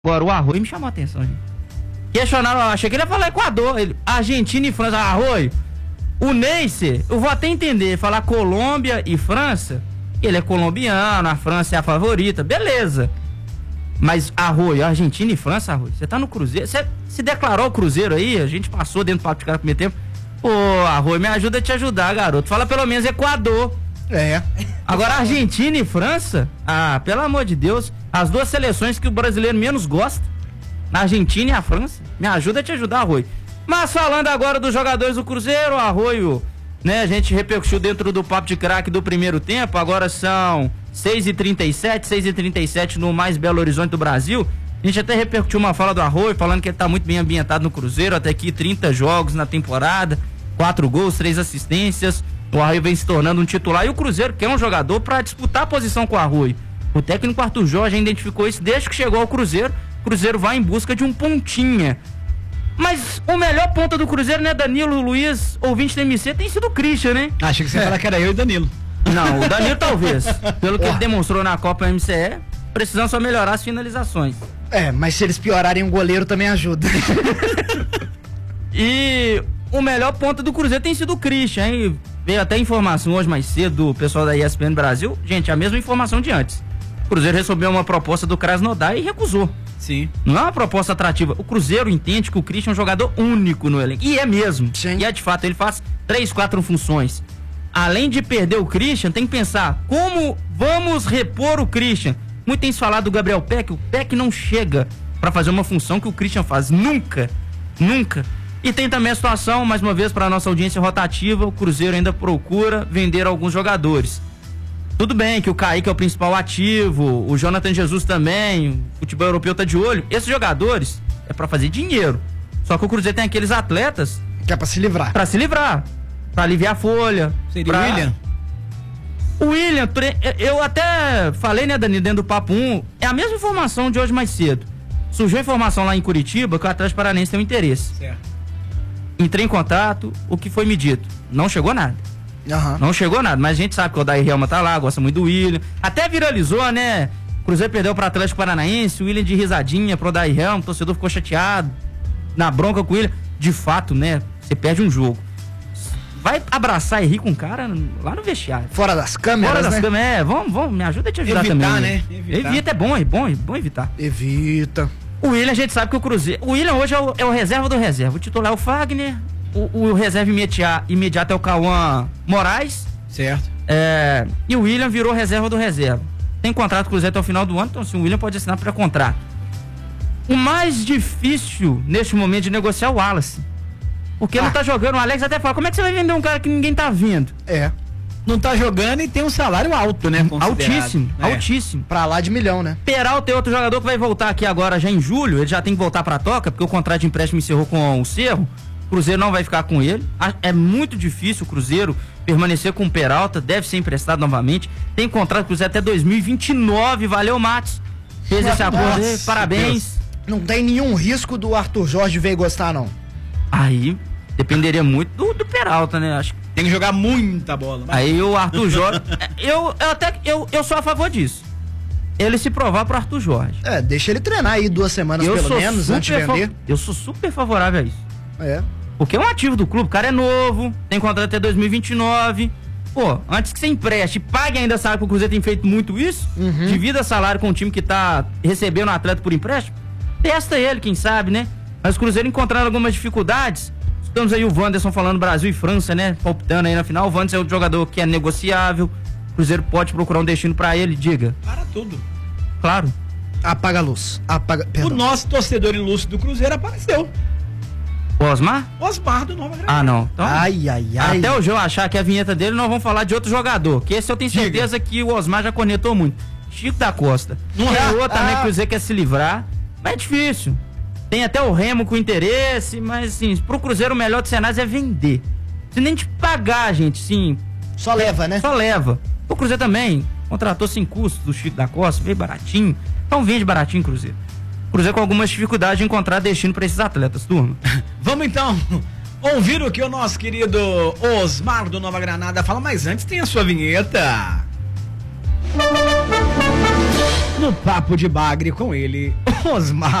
Agora, o Arroio me chamou a atenção, gente. Questionaram, achei que ele ia falar Equador, Argentina e França. Arroio, o Neisser, eu vou até entender, falar Colômbia e França, ele é colombiano, a França é a favorita, beleza. Mas, Arroio, Argentina e França, Arroio, você tá no Cruzeiro, você se declarou o Cruzeiro aí, a gente passou dentro do papo de cara no primeiro tempo. Pô, Arroio, me ajuda a te ajudar, garoto. Fala pelo menos Equador. É. Agora, Argentina e França, pelo amor de Deus, as duas seleções que o brasileiro menos gosta, a Argentina e a França. Me ajuda a te ajudar, Arroio. Mas falando agora dos jogadores do Cruzeiro, Arroio, né, a gente repercutiu dentro do papo de craque do primeiro tempo, agora são 6h37 no mais Belo Horizonte do Brasil. A gente até repercutiu uma fala do Arroio, falando que ele tá muito bem ambientado no Cruzeiro, até aqui 30 jogos na temporada, 4 gols, 3 assistências. O Arroio vem se tornando um titular e o Cruzeiro quer um jogador para disputar a posição com o Arroio. O técnico Arthur Jorge identificou isso desde que chegou ao Cruzeiro. O Cruzeiro vai em busca de um pontinha. Mas o melhor ponta do Cruzeiro, né, Danilo, Luiz, ouvinte da MC, tem sido o Christian, né? Achei que você ia falar que era eu e o Danilo. Não, o Danilo talvez. Pelo que ele demonstrou na Copa MCE, precisam só melhorar as finalizações. Mas se eles piorarem, o goleiro também ajuda. E o melhor ponta do Cruzeiro tem sido o Christian, hein? Veio até informação hoje mais cedo do pessoal da ESPN Brasil. Gente, a mesma informação de antes. O Cruzeiro recebeu uma proposta do Krasnodar e recusou. Sim. Não é uma proposta atrativa. O Cruzeiro entende que o Christian é um jogador único no elenco. E é mesmo. Sim. E é de fato, ele faz 3, 4 funções. Além de perder o Christian, tem que pensar como vamos repor o Christian. Muito tem se falado do Gabriel Peck. O Peck não chega pra fazer uma função que o Christian faz. Nunca. E tem também a situação, mais uma vez, para a nossa audiência rotativa, o Cruzeiro ainda procura vender alguns jogadores. Tudo bem que o Kaique é o principal ativo, o Jonathan Jesus também, o futebol europeu tá de olho. Esses jogadores é para fazer dinheiro. Só que o Cruzeiro tem aqueles atletas... Que é pra se livrar. Pra aliviar a folha. Seria o William? O William, eu até falei, né, Dani, dentro do Papo 1, é a mesma informação de hoje mais cedo. Surgiu a informação lá em Curitiba que o Atlético Paranaense tem um interesse. Certo. Entrei em contato, o que foi me dito? Não chegou nada. Uhum. Não chegou nada, mas a gente sabe que o Odair Helma tá lá, gosta muito do William. Até viralizou, né? O Cruzeiro perdeu pro Atlético Paranaense, o William de risadinha pro Odair Helma, o torcedor ficou chateado, na bronca com o William. De fato, né? Você perde um jogo. Vai abraçar e rir com o cara lá no vestiário. Fora das câmeras, né? Vamos, me ajuda a te ajudar evitar, também. né? Evita, é bom evitar. Evita. O William, a gente sabe que o Cruzeiro... O William hoje é o reserva do reserva. O titular é o Fagner, o reserva imediato é o Cauã Moraes. Certo. E o William virou reserva do reserva. Tem contrato com o Cruzeiro até o final do ano, então assim, o William pode assinar pré-contrato. O mais difícil neste momento de negociar é o Wallace. Porque não tá jogando. O Alex até fala, como é que você vai vender um cara que ninguém tá vendo? Não tá jogando e tem um salário alto, né? Altíssimo. Pra lá de $1 milhão, né? Peralta é outro jogador que vai voltar aqui agora já em julho. Ele já tem que voltar pra toca, porque o contrato de empréstimo encerrou com o Cerro. O Cruzeiro não vai ficar com ele. É muito difícil o Cruzeiro permanecer com o Peralta. Deve ser emprestado novamente. Tem contrato com o Cruzeiro até 2029. Valeu, Matos. Fez esse acordo aí. Parabéns. Deus. Não tem nenhum risco do Arthur Jorge ver gostar, não. Aí dependeria muito do Peralta, né? Acho que tem que jogar muita bola. Aí o Arthur Jorge... eu sou a favor disso. Ele se provar pro Arthur Jorge. Deixa ele treinar aí 2 semanas pelo menos, antes de vender. Eu sou super favorável a isso. Porque é um ativo do clube, o cara é novo, tem contrato até 2029. Pô, antes que você empreste, pague ainda, sabe que o Cruzeiro tem feito muito isso, divida salário com o time que tá recebendo o atleta por empréstimo, testa ele, quem sabe, né? Mas o Cruzeiro encontraram algumas dificuldades. Estamos aí o Wanderson falando Brasil e França, né? Palpitando aí na final. O Wanderson é um jogador que é negociável. O Cruzeiro pode procurar um destino pra ele, diga. Para tudo. Claro. Apaga a luz. O nosso torcedor ilustre do Cruzeiro apareceu. O Osmar? Osmar do Nova Granada. Não. Então, ai. Até o João achar que é a vinheta dele, nós vamos falar de outro jogador. Que esse eu tenho certeza que o Osmar já cornetou muito. Chico da Costa. Tem outro também que o Cruzeiro quer se livrar. Mas é difícil. Tem até o Remo com interesse, mas assim, pro Cruzeiro o melhor dos cenários é vender. Se nem te pagar, gente, sim. Só leva, né? Só leva. O Cruzeiro também contratou sem custo do Chico da Costa, veio baratinho. Então vende baratinho, Cruzeiro. Cruzeiro com algumas dificuldades de encontrar destino pra esses atletas, turma. Vamos então ouvir o que o nosso querido Osmar do Nova Granada fala, mas antes tem a sua vinheta. no Papo de Bagre com ele, Osmar